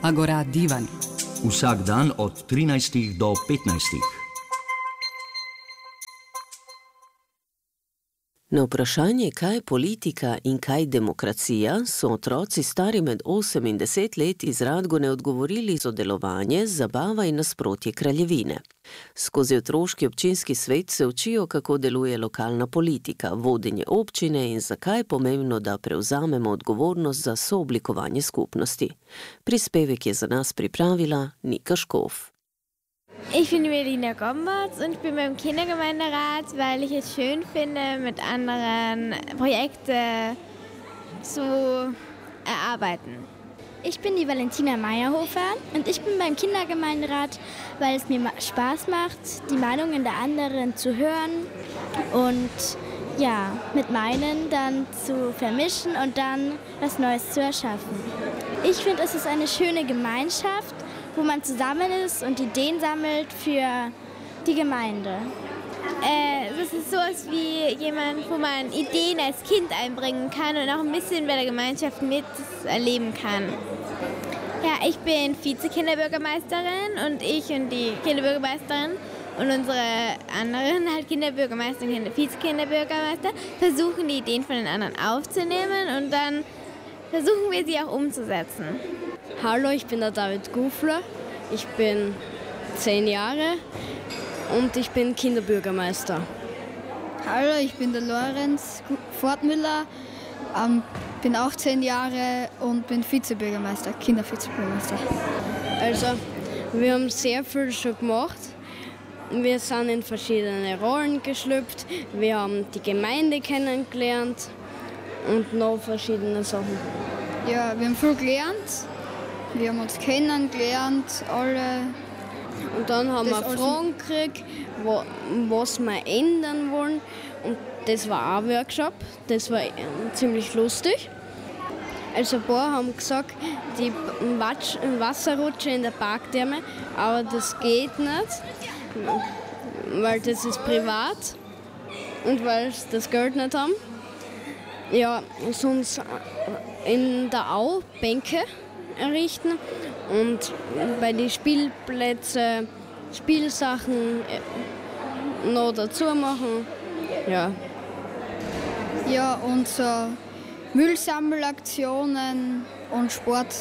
Agora Divan. Vsak dan od 13 do 15. Na vprašanje, kaj je politika in kaj demokracija, so otroci stari med 8 in 10 let iz Radgone odgovorili sodelovanje, zabava in nasprotje kraljevine. Skozi otroški občinski svet se učijo, kako deluje lokalna politika, vodenje občine in zakaj je pomembno, da prevzamemo odgovornost za sooblikovanje skupnosti. Prispevek je za nas pripravila Nika Škof. Ich bin Melina Gomberts und ich bin beim Kindergemeinderat, weil ich es schön finde, mit anderen Projekte zu erarbeiten. Ich bin die Valentina Meyerhofer und ich bin beim Kindergemeinderat, weil es mir Spaß macht, die Meinungen der anderen zu hören und ja, mit meinen dann zu vermischen und dann was Neues zu erschaffen. Ich finde, es ist eine schöne Gemeinschaft, wo man zusammen ist und Ideen sammelt für die Gemeinde. Das ist sowas wie jemand, wo man Ideen als Kind einbringen kann und auch ein bisschen bei der Gemeinschaft miterleben kann. Ja, ich bin Vize-Kinderbürgermeisterin und ich und die Kinderbürgermeisterin und unsere anderen halt Kinderbürgermeister und Vize-Kinderbürgermeister versuchen die Ideen von den anderen aufzunehmen und dann versuchen wir sie auch umzusetzen. Hallo, ich bin der David Gufler, ich bin 10 Jahre und ich bin Kinderbürgermeister. Hallo, ich bin der Lorenz Fortmüller, bin auch 10 Jahre und bin Vizebürgermeister, Kindervizebürgermeister. Also, wir haben sehr viel schon gemacht. Wir sind in verschiedene Rollen geschlüpft, wir haben die Gemeinde kennengelernt und noch verschiedene Sachen. Ja, wir haben viel gelernt. Wir haben uns kennengelernt, alle. Und dann haben wir Fragen gekriegt, was wir ändern wollen. Und das war auch ein Workshop, das war ziemlich lustig. Also ein paar haben gesagt, die Wasserrutsche in der Parktherme, aber das geht nicht, weil das ist privat und weil sie das Geld nicht haben. Ja, sonst in der Au Bänke errichten und bei den Spielplätzen Spielsachen noch dazu machen. Ja. Ja, und so Müllsammelaktionen und Sport.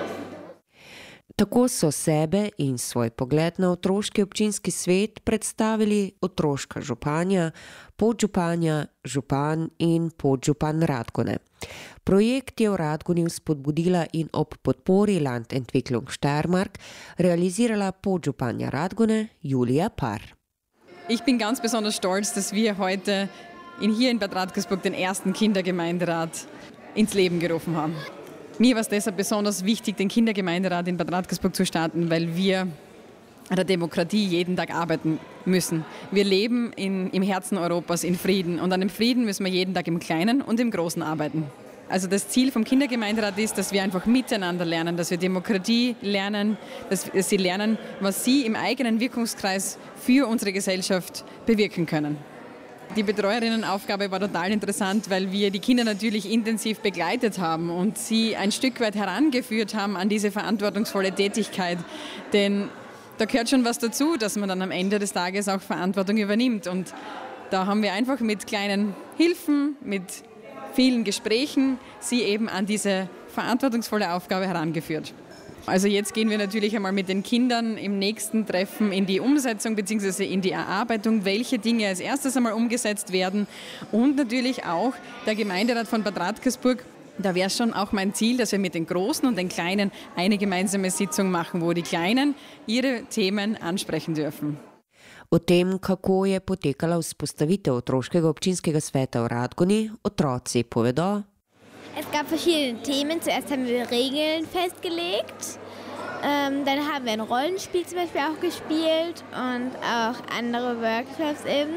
Tako so sebe in svoj pogled na otroški občinski svet predstavili otroška županja, podžupanja, župan in podžupan Radgone. Projekt je v Radgoni vzpodbudila in ob podpori Landentwicklung Steiermark realisirala podžupanja Radgone Julia Parr. Ich bin ganz besonders stolz, dass wir heute hier in Bad Radkersburg den ersten Kindergemeinderat ins Leben gerufen haben. Mir war es deshalb besonders wichtig, den Kindergemeinderat in Bad Radkersburg zu starten, weil wir an der Demokratie jeden Tag arbeiten müssen. Wir leben im Herzen Europas in Frieden und an dem Frieden müssen wir jeden Tag im Kleinen und im Großen arbeiten. Also das Ziel vom Kindergemeinderat ist, dass wir einfach miteinander lernen, dass wir Demokratie lernen, dass sie lernen, was sie im eigenen Wirkungskreis für unsere Gesellschaft bewirken können. Die Betreuerinnenaufgabe war total interessant, weil wir die Kinder natürlich intensiv begleitet haben und sie ein Stück weit herangeführt haben an diese verantwortungsvolle Tätigkeit. Denn da gehört schon was dazu, dass man dann am Ende des Tages auch Verantwortung übernimmt. Und da haben wir einfach mit kleinen Hilfen, mit vielen Gesprächen sie eben an diese verantwortungsvolle Aufgabe herangeführt. Also jetzt gehen wir natürlich einmal mit den Kindern im nächsten Treffen in die Umsetzung bzw. in die Erarbeitung, welche Dinge als erstes einmal umgesetzt werden und natürlich auch der Gemeinderat von Bad Radkersburg. Da wäre schon auch mein Ziel, dass wir mit den Großen und den Kleinen eine gemeinsame Sitzung machen, wo die Kleinen ihre Themen ansprechen dürfen. O tem, kako je potekala vzpostavitev otroškega občinskega sveta v Radgoni, otroci povedo. Es gab verschiedene Themen. Zuerst haben wir Regeln festgelegt. Dann haben wir ein Rollenspiel zum Beispiel auch gespielt und auch andere Workshops eben.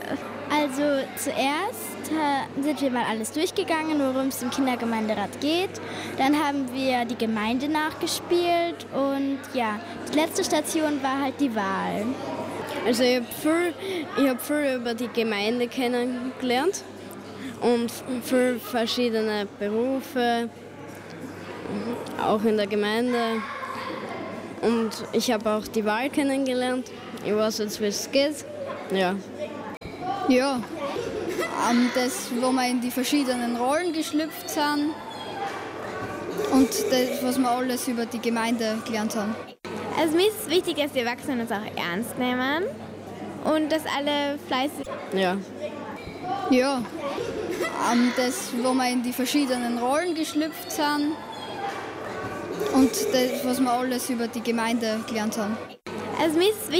Also zuerst sind wir mal alles durchgegangen, worum es im Kindergemeinderat geht. Dann haben wir die Gemeinde nachgespielt und ja, die letzte Station war halt die Wahl. Also ich hab viel über die Gemeinde kennengelernt. Und für verschiedene Berufe, auch in der Gemeinde. Und ich habe auch die Wahl kennengelernt. Ich weiß jetzt, wie es geht. Ja. Ja, das, wo wir in die verschiedenen Rollen geschlüpft sind und das, was wir alles über die Gemeinde gelernt haben. Also mir ist es wichtig, dass die Erwachsenen uns auch ernst nehmen und dass alle fleißig. Ja. Ja, das, wo wir in die verschiedenen Rollen geschlüpft sind und das, was wir alles über die Gemeinde gelernt haben. Also mir ist es wichtig,